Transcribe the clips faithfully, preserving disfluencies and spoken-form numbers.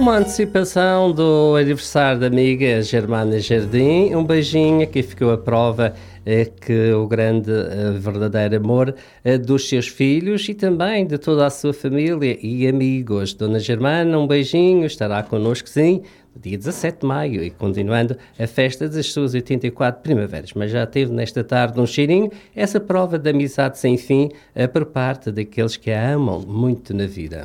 Uma antecipação do aniversário da amiga Germana Jardim. Um beijinho, que ficou a prova é que o grande, uh, verdadeiro amor uh, dos seus filhos e também de toda a sua família e amigos. Dona Germana, um beijinho, estará connosco sim, no dia dezassete de maio, e continuando a festa das suas oitenta e quatro primaveras. Mas já teve nesta tarde um cheirinho, essa prova de amizade sem fim uh, por parte daqueles que a amam muito na vida.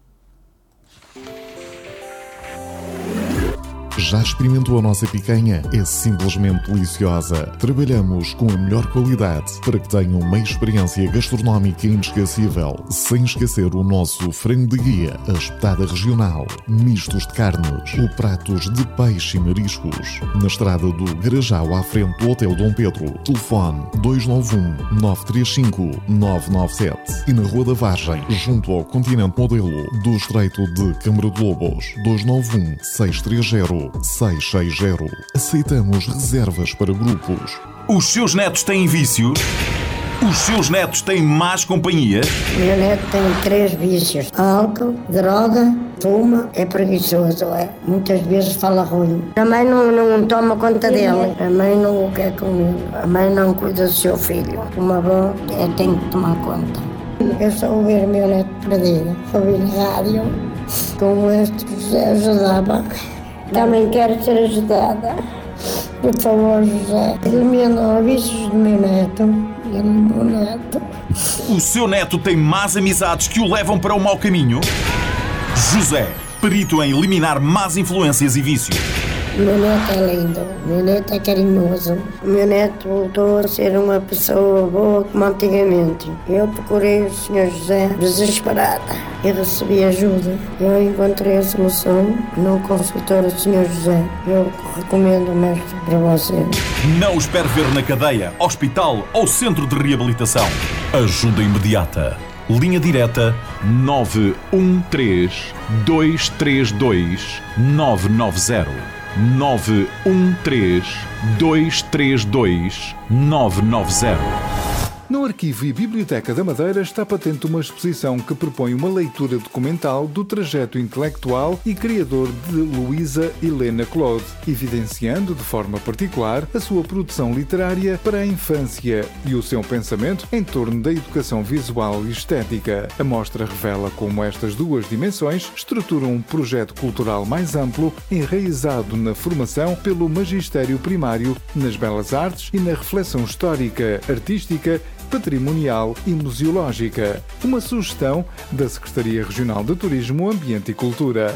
Já experimentou a nossa picanha? É simplesmente deliciosa. Trabalhamos com a melhor qualidade para que tenham uma experiência gastronómica inesquecível, sem esquecer o nosso frango de guia, a espetada regional, mistos de carnes ou pratos de peixe e mariscos. Na estrada do Garajal, à frente do Hotel Dom Pedro. Telefone dois nove um, nove três cinco, nove nove sete. E na Rua da Vargem, junto ao Continente Modelo, do Estreito de Câmara de Lobos. dois nove um, seis três zero, seis seis zero. Aceitamos reservas para grupos. Os seus netos têm vícios? Os seus netos têm más companhia? Meu neto tem três vícios: álcool, droga, fuma, é preguiçoso, é. Muitas vezes fala ruim. A mãe não, não toma conta dele, a mãe não o quer comigo, a mãe não cuida do seu filho. Uma avó é, tem que tomar conta. Eu só ouvir meu neto perdido, ouvi na rádio, como este José ajudava. Também quero ser ajudada. Por favor, José, elimina os vícios do meu neto e do meu neto. O seu neto tem más amizades que o levam para o mau caminho? José, perito em eliminar más influências e vícios. O meu neto é lindo, o meu neto é carinhoso. O meu neto voltou a ser uma pessoa boa como antigamente. Eu procurei o senhor José desesperada e recebi ajuda. Eu encontrei a solução no consultório do senhor José. Eu recomendo o mestre para você. Não espere ver na cadeia, hospital ou centro de reabilitação. Ajuda imediata. Linha direta nove um três, dois três dois, nove nove zero. nove um três, dois três dois, nove nove zero. No Arquivo e Biblioteca da Madeira está patente uma exposição que propõe uma leitura documental do trajeto intelectual e criador de Luísa Helena Claude, evidenciando de forma particular a sua produção literária para a infância e o seu pensamento em torno da educação visual e estética. A mostra revela como estas duas dimensões estruturam um projeto cultural mais amplo, enraizado na formação pelo magistério primário, nas belas artes e na reflexão histórica, artística, patrimonial e museológica. Uma sugestão da Secretaria Regional de Turismo, Ambiente e Cultura.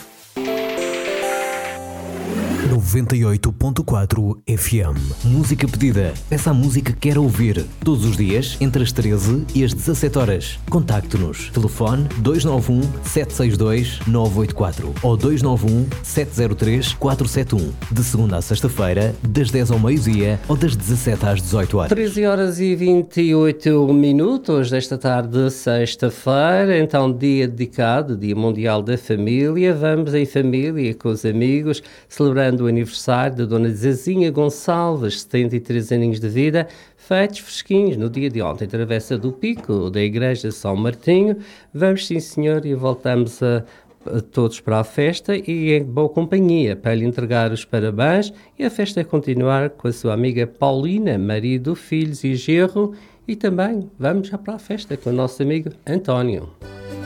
noventa e oito ponto quatro F M. Música pedida. Peça a música que quer ouvir. Todos os dias, entre as treze e as dezassete horas. Contacte-nos. Telefone dois nove um, sete seis dois, nove oito quatro ou dois nove um, sete zero três, quatro sete um. De segunda a sexta-feira, das dez ao meio-dia ou das dezassete às dezoito horas. treze horas e vinte e oito minutos desta tarde, sexta-feira, então dia dedicado, Dia Mundial da Família. Vamos em família com os amigos, celebrando o aniversário da Dona Zezinha Gonçalves, setenta e três aninhos de vida, feitos fresquinhos no dia de ontem, Travessa do Pico, da Igreja São Martinho. Vamos sim, senhor, e voltamos a, a todos para a festa e em boa companhia para lhe entregar os parabéns e a festa continuar com a sua amiga Paulina, marido, filhos e genro, e também vamos já para a festa com o nosso amigo António.